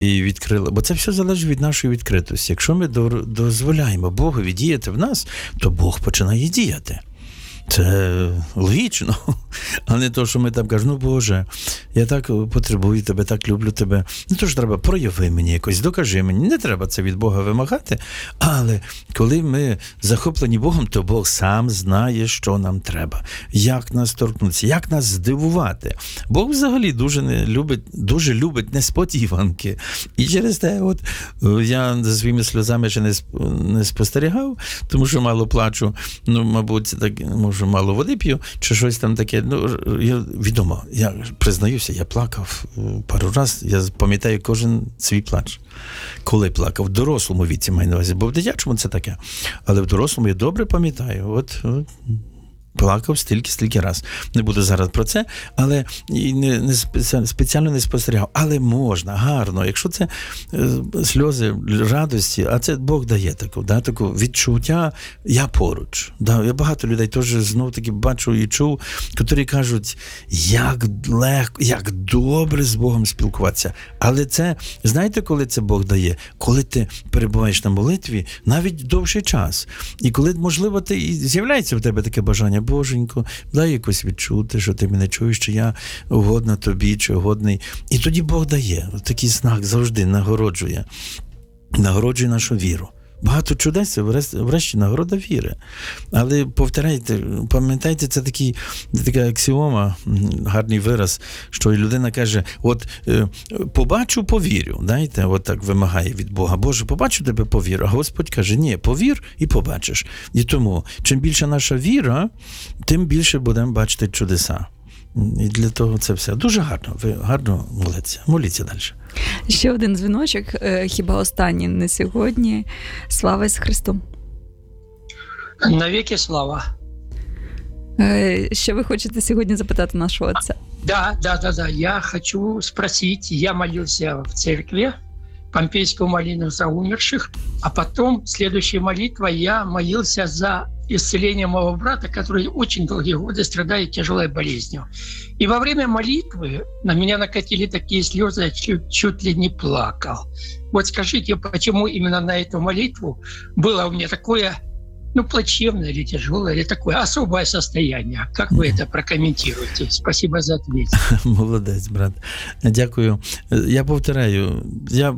і відкрила. Бо це все залежить від нашої відкритості. Якщо ми дозволяємо Богові діяти в нас, то Бог починає діяти. Це логічно, а не то, що ми там кажемо, Боже, я так потребую тебе, так люблю тебе. Не то, що треба, прояви мені якось, докажи мені. Не треба це від Бога вимагати, але коли ми захоплені Богом, то Бог сам знає, що нам треба, як нас торкнутися, як нас здивувати. Бог взагалі дуже любить несподіванки. І через те, я за своїми сльозами ще не спостерігав, тому що мало плачу, мабуть, так, може, мало води п'ю, чи щось там таке. Відомо, я признаюся, я плакав пару разів, я пам'ятаю кожен свій плач. Коли плакав, в дорослому віці маю на увазі, бо в дитячому це таке. Але в дорослому я добре пам'ятаю, плакав стільки раз. Не буду зараз про це, але спеціально не спостерігав. Але можна, гарно. Якщо це сльози радості, а це Бог дає таку відчуття, я поруч. Я багато людей теж знов-таки бачу і чув, які кажуть, як легко, як добре з Богом спілкуватися. Але це, знаєте, коли це Бог дає? Коли ти перебуваєш на молитві навіть довший час. І коли, можливо, з'являється в тебе таке бажання, Боженько, дай якось відчути, що ти мене чуєш, що я угодна тобі, чи угодний. І тоді Бог дає. Такий знак завжди нагороджує нашу віру. Багато чудес, врешті, нагорода віри. Але пам'ятайте, це така аксіома, гарний вираз, що людина каже, побачу, повірю. Знаєте, так вимагає від Бога. Боже, побачу тебе, повірю. А Господь каже, ні, повір і побачиш. І тому, чим більша наша віра, тим більше будемо бачити чудеса. І для того це все. Дуже гарно. Ви гарно моліться далі. Ще один дзвіночок, хіба останній не сьогодні. Слава Ісусу Христу. Навіки слава. Що ви хочете сьогодні запитати нашого отця? Да. Я хочу спросить, я молился в церкви, Помпейскую молитву за умерших, а потом, следующая молитва, я молился за исцеление моего брата, который очень долгие годы страдает тяжелой болезнью. И во время молитвы на меня накатили такие слезы, я чуть ли не плакал. Вот скажите, почему именно на эту молитву было у меня такое, плачевное или тяжелое, или такое особое состояние? Как вы это прокомментируете? Спасибо за ответ. Молодець, брат. Дякую. Я повторяю, я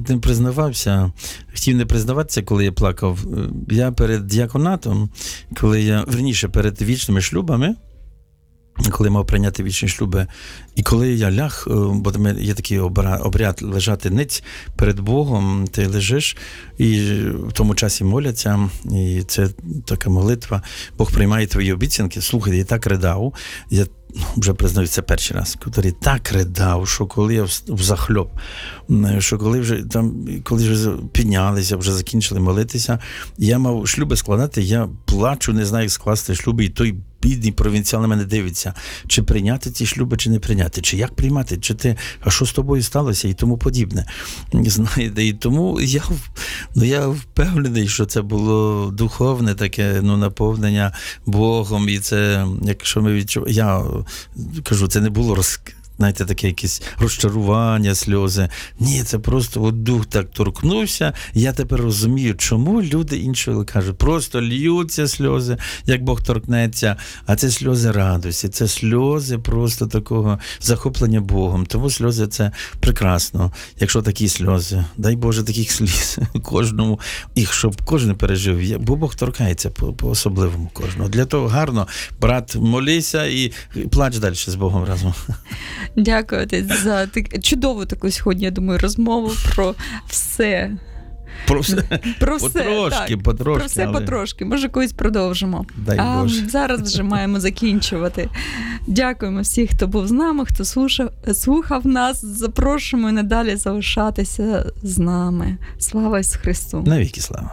хотів не признаватися, коли я плакав. Я перед діаконатом, перед вічними шлюбами, коли мав прийняти вічні шлюби, і коли я ляг, бо є такий обряд лежати ниць перед Богом, ти лежиш, і в тому часі моляться, і це така молитва, Бог приймає твої обіцянки. Слухайте, я так ридав, я вже признаю, це перший раз, який так ридав, що коли я взахльоп, що коли вже піднялися, вже закінчили молитися, я мав шлюби складати, я плачу, не знаю, як скласти шлюби, і той бідний провінціал на мене дивиться, чи прийняти ці шлюби, чи не прийняти, чи як приймати, а що з тобою сталося, і тому подібне. Знаєте, і тому я впевнений, що це було духовне таке, наповнення Богом, і це, якщо ми я кажу, це не було знаєте, таке якесь розчарування, сльози. Ні, це просто дух так торкнувся. Я тепер розумію, чому люди іншого кажуть. Просто льються сльози, як Бог торкнеться. А це сльози радості, це сльози просто такого захоплення Богом. Тому сльози – це прекрасно. Якщо такі сльози, дай Боже таких сліз кожному, і щоб кожен пережив. Бо Бог торкається по-особливому кожного. Для того гарно, брат, молися і плач далі з Богом разом. Дякую, отець, за чудову таку сьогодні, я думаю, розмову про все. Про все. Потрошки. Про все потрошки. Може, колись продовжимо. Дай Боже. Зараз вже маємо закінчувати. Дякуємо всім, хто був з нами, хто слухав нас. Запрошуємо і надалі залишатися з нами. Слава Ісусу Христу. Навіки слава.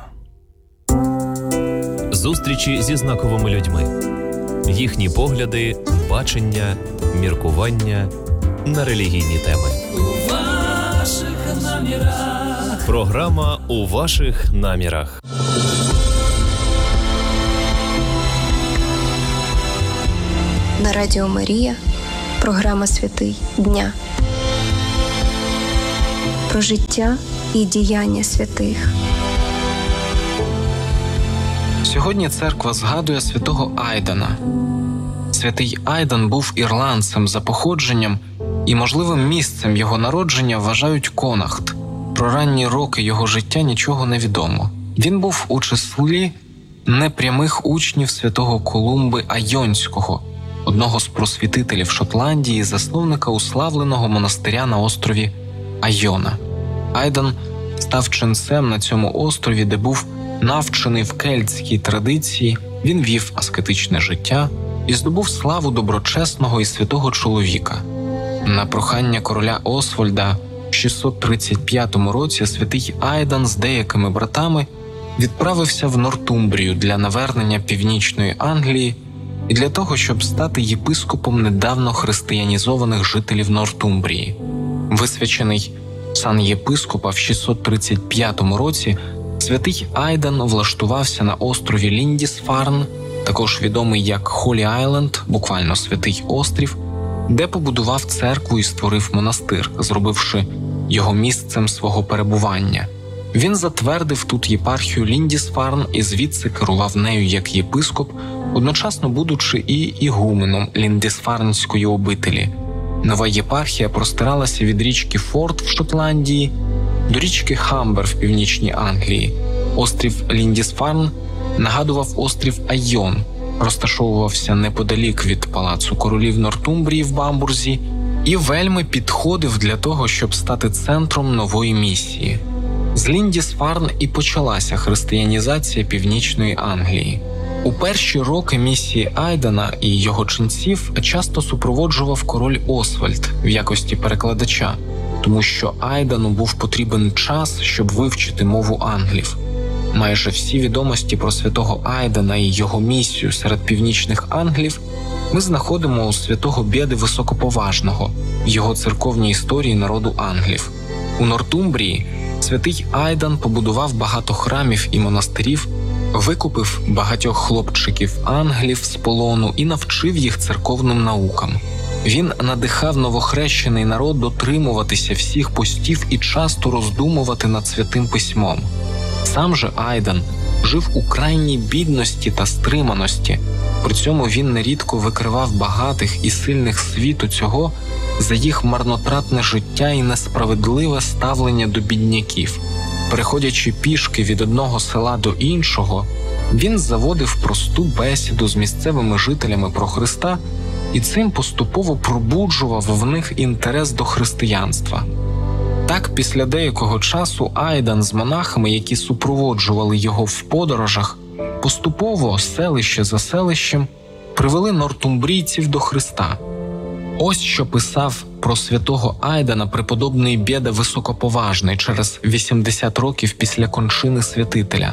Зустрічі зі знаковими людьми. Їхні погляди, бачення, міркування на релігійні теми. У ваших намірах. Програма «У ваших намірах». На Радіо Марія. Програма «Святий дня». про життя і діяння святих. Сьогодні церква згадує святого Айдана. Святий Айдан був ірландцем за походженням, і можливим місцем його народження вважають Конахт. Про ранні роки його життя нічого не відомо. Він був у числі непрямих учнів святого Колумби Айонського, одного з просвітителів Шотландії, засновника уславленого монастиря на острові Айона. Айдан став ченцем на цьому острові, де був навчений в кельтській традиції, він вів аскетичне життя і здобув славу доброчесного і святого чоловіка. На прохання короля Освальда в 635 році святий Айдан з деякими братами відправився в Нортумбрію для навернення північної Англії і для того, щоб стати єпископом недавно християнізованих жителів Нортумбрії. Висвячений сан єпископа в 635 році, святий Айдан влаштувався на острові Ліндісфарн, також відомий як Холі Айленд, буквально Святий острів, де побудував церкву і створив монастир, зробивши його місцем свого перебування. Він затвердив тут єпархію Ліндісфарн і звідси керував нею як єпископ, одночасно будучи і ігуменом Ліндісфарнської обителі. Нова єпархія простиралася від річки Форд в Шотландії до річки Хамбер в північній Англії. Острів Ліндісфарн нагадував острів Айон, розташовувався неподалік від палацу королів Нортумбрії в Бамбурзі і вельми підходив для того, щоб стати центром нової місії. З Ліндісфарн і почалася християнізація північної Англії. У перші роки місії Айдана і його ченців часто супроводжував король Освальд в якості перекладача, тому що Айдану був потрібен час, щоб вивчити мову англів. Майже всі відомості про святого Айдана і його місію серед північних англів ми знаходимо у святого Беди Високоповажного в його церковній історії народу англів. У Нортумбрії святий Айдан побудував багато храмів і монастирів, викупив багатьох хлопчиків-англів з полону і навчив їх церковним наукам. Він надихав новохрещений народ дотримуватися всіх постів і часто роздумувати над Святим Письмом. Сам же Айдан жив у крайній бідності та стриманості, при цьому він нерідко викривав багатих і сильних світу цього за їх марнотратне життя і несправедливе ставлення до бідняків. Переходячи пішки від одного села до іншого, він заводив просту бесіду з місцевими жителями про Христа і цим поступово пробуджував в них інтерес до християнства. Так, після деякого часу Айдан з монахами, які супроводжували його в подорожах, поступово, селище за селищем, привели нортумбрійців до Христа. Ось що писав про святого Айдана преподобний Беда Високоповажний через 80 років після кончини святителя.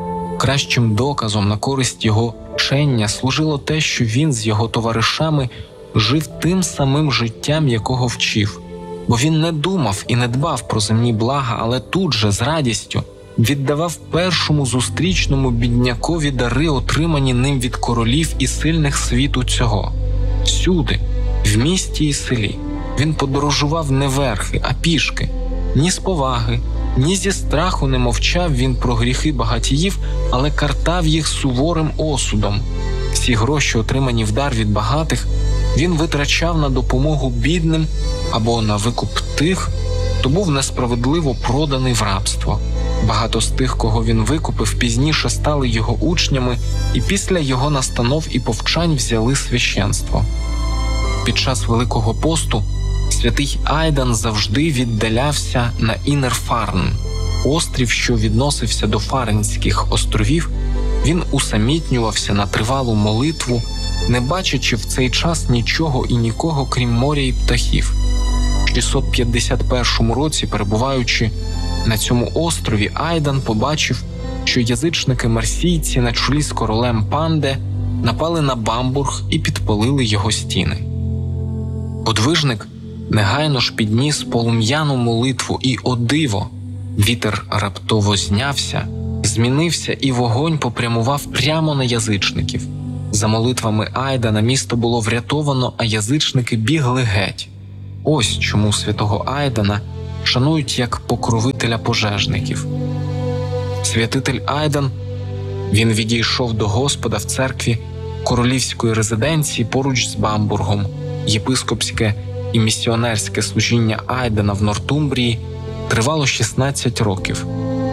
Кращим доказом на користь його вчення служило те, що він з його товаришами жив тим самим життям, якого вчив. Бо він не думав і не дбав про земні блага, але тут же з радістю віддавав першому зустрічному біднякові дари, отримані ним від королів і сильних світу цього. Всюди, в місті і селі, він подорожував не верхи, а пішки. Ні з поваги, ні зі страху не мовчав він про гріхи багатіїв, але картав їх суворим осудом. Всі гроші, отримані в дар від багатих, він витрачав на допомогу бідним або на викуп тих, хто був несправедливо проданий в рабство. Багато з тих, кого він викупив, пізніше стали його учнями і після його настанов і повчань взяли священство. Під час Великого посту святий Айдан завжди віддалявся на Інерфарн, острів, що відносився до Фарнських островів. Він усамітнювався на тривалу молитву, не бачачи в цей час нічого і нікого, крім моря і птахів. В 651 році, перебуваючи на цьому острові, Айдан побачив, що язичники-марсійці на чолі з королем Панде напали на Бамбург і підпалили його стіни. Подвижник негайно ж підніс полум'яну молитву, і, о диво, вітер раптово знявся, змінився, і вогонь попрямував прямо на язичників. За молитвами Айдана місто було врятовано, а язичники бігли геть. Ось чому святого Айдана шанують як покровителя пожежників. Святитель Айдан, він відійшов до Господа в церкві королівської резиденції поруч з Бамбургом. Єпископське і місіонерське служіння Айдена в Нортумбрії тривало 16 років.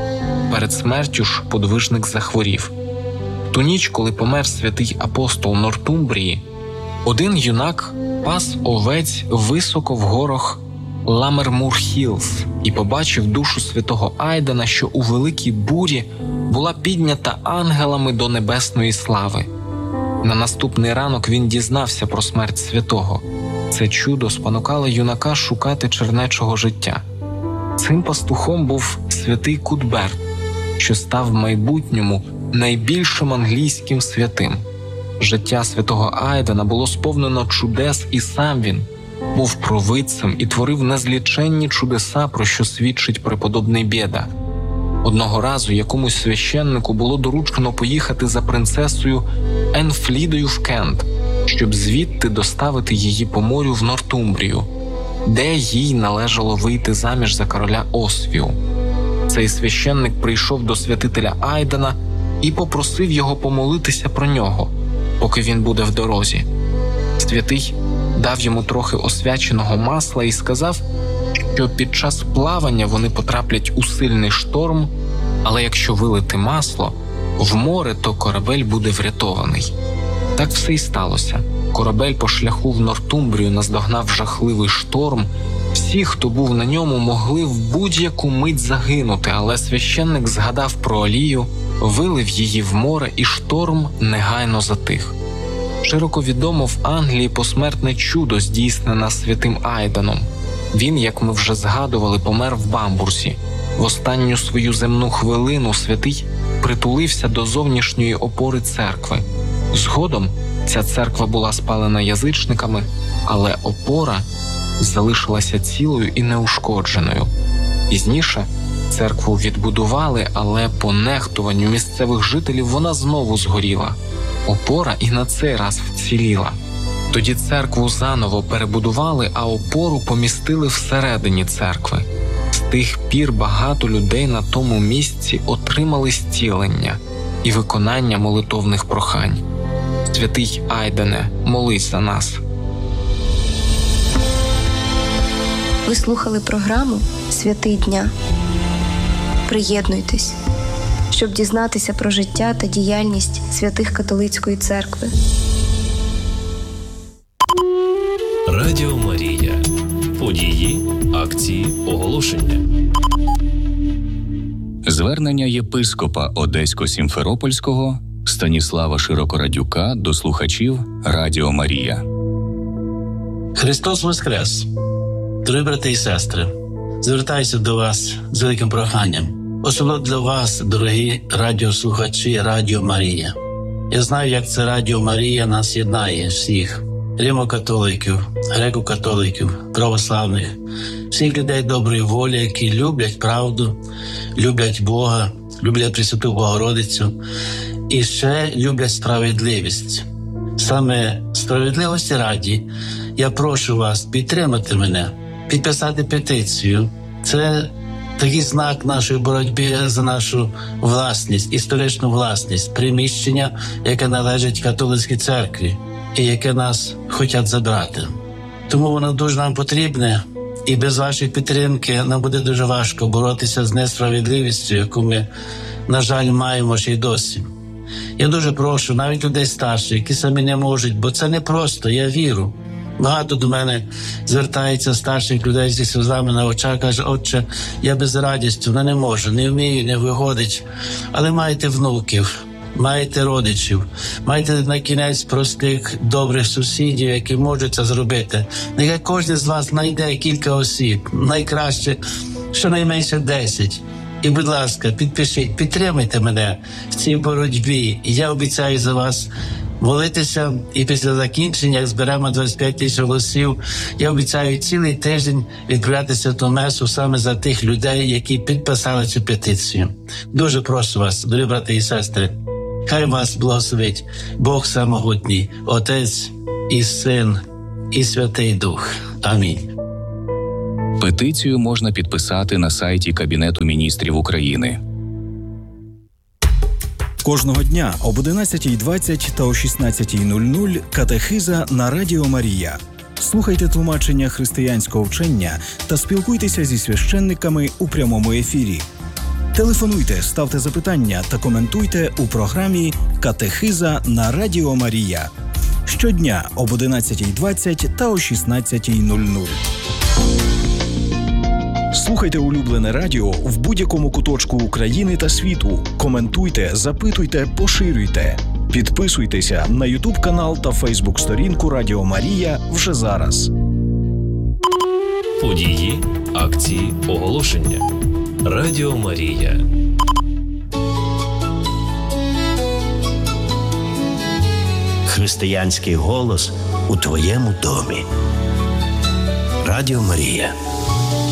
Перед смертю ж подвижник захворів. В ту ніч, коли помер святий апостол Нортумбрії, один юнак пас овець високо в горах Ламермур-Хілз і побачив душу святого Айдена, що у великій бурі була піднята ангелами до небесної слави. На наступний ранок він дізнався про смерть святого. Це чудо спонукало юнака шукати чернечого життя. Цим пастухом був святий Кутберт, що став в майбутньому найбільшим англійським святим. Життя святого Айдена було сповнено чудес, і сам він був провидцем і творив незліченні чудеса, про що свідчить преподобний Бєда. Одного разу якомусь священнику було доручено поїхати за принцесою Енфлідою в Кент, щоб звідти доставити її по морю в Нортумбрію, де їй належало вийти заміж за короля Освію. Цей священник прийшов до святителя Айдена і попросив його помолитися про нього, поки він буде в дорозі. Святий дав йому трохи освяченого масла і сказав, що під час плавання вони потраплять у сильний шторм, але якщо вилити масло в море, то корабель буде врятований. Так все й сталося. Корабель по шляху в Нортумбрію наздогнав жахливий шторм. Всі, хто був на ньому, могли в будь-яку мить загинути, але священник згадав про олію, вилив її в море, і шторм негайно затих. Широко відомо в Англії посмертне чудо, здійснене святим Айданом. Він, як ми вже згадували, помер в Бамбурзі. В останню свою земну хвилину святий притулився до зовнішньої опори церкви. Згодом ця церква була спалена язичниками, але опора залишилася цілою і неушкодженою. Пізніше церкву відбудували, але по нехтуванню місцевих жителів вона знову згоріла. Опора і на цей раз вціліла. Тоді церкву заново перебудували, а опору помістили всередині церкви. З тих пір багато людей на тому місці отримали зцілення і виконання молитовних прохань. Святий Айдене, молись за нас. Ви слухали програму «Святий дня». Приєднуйтесь, щоб дізнатися про життя та діяльність святих католицької церкви. Радіо Марія. Події, акції, оголошення. Звернення єпископа Одесько-Сімферопольського Станіслава Широкорадюка до слухачів Радіо Марія. Христос Воскрес! Дорогі брати і сестри, звертаюся до вас з великим проханням. Особливо для вас, дорогі радіослухачі Радіо Марія. Я знаю, як це Радіо Марія нас єднає всіх. Римо-католиків, греко-католиків, православних, всіх людей доброї волі, які люблять правду, люблять Бога, люблять Пресвяту Богородицю і ще люблять справедливість. Саме справедливості раді я прошу вас підтримати мене, підписати петицію. Це такий знак нашої боротьби за нашу власність, історичну власність, приміщення, яке належить католицькій церкві і яке нас хочуть забрати. Тому воно дуже нам потрібне, і без вашої підтримки нам буде дуже важко боротися з несправедливістю, яку ми, на жаль, маємо ще й досі. Я дуже прошу навіть людей старших, які самі не можуть, бо це не просто, я вірю. Багато до мене звертається старших людей зі сльозами на очах, каже: «Отче, я без радістю, не можу, не вмію, не виходить». Але маєте внуків, маєте родичів, маєте на кінець простих, добрих сусідів, які можуть це зробити. Нехай кожен з вас знайде кілька осіб, найкраще щонайменше 10. І, будь ласка, підпишіть, підтримайте мене в цій боротьбі. І я обіцяю за вас молитися, і після закінчення, як зберемо 25 тисяч голосів, я обіцяю цілий тиждень відправляти святу месу саме за тих людей, які підписали цю петицію. Дуже прошу вас, дорогі брати і сестри, хай вас благословить Бог Самогутній, Отець і Син і Святий Дух. Амінь. Петицію можна підписати на сайті Кабінету міністрів України. Кожного дня об 11:20 та о 16:00 катехиза на Радіо Марія. Слухайте тлумачення християнського вчення та спілкуйтеся зі священниками у прямому ефірі. Телефонуйте, ставте запитання та коментуйте у програмі «Катехиза на Радіо Марія». Щодня об 11:20 та о 16:00. Слухайте улюблене радіо в будь-якому куточку України та світу. Коментуйте, запитуйте, поширюйте. Підписуйтеся на YouTube-канал та Facebook-сторінку Радіо Марія вже зараз. Події, акції, оголошення. Радіо Марія. Християнський голос у твоєму домі. Радіо Марія.